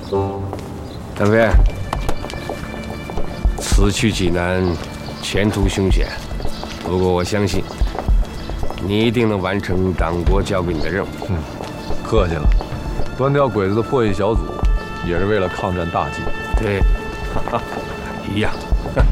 腾飞，此去济南，前途凶险。不过我相信，你一定能完成党国交给你的任务。 客气了。端掉鬼子的破译小组，也是为了抗战大计。 对，一样。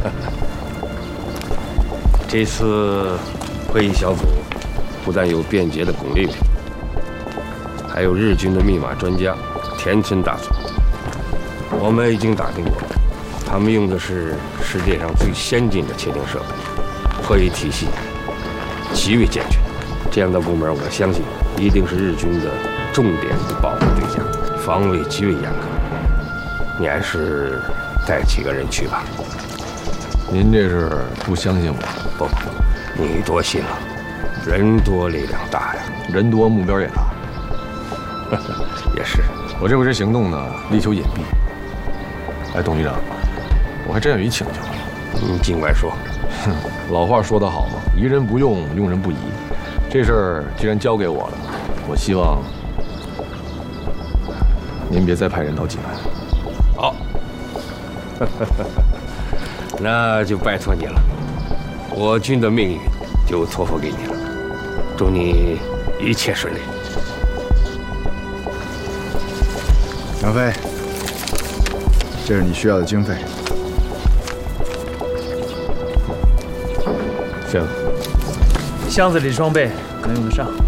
这次会议小组不但有便捷的巩立平，还有日军的密码专家田村大佐。我们已经打听过，他们用的是世界上最先进的窃听设备，会议体系极为健全。这样的部门，我相信一定是日军的重点保护对象，防卫极为严格。你还是带几个人去吧。 您这是不相信我？ 不，你多心了，人多力量大呀。 人多目标也大。 也是， 我这回这行动呢，力求隐蔽。哎，董局长，我还真有一请求。 你尽管说。 老话说得好嘛，疑人不用，用人不疑。这事儿既然交给我了，我希望您别再派人到济南。 好，那就拜托你了。我军的命运就托付给你了，祝你一切顺利。 杨飞，这是你需要的经费。 行， 箱子里装备能用得上。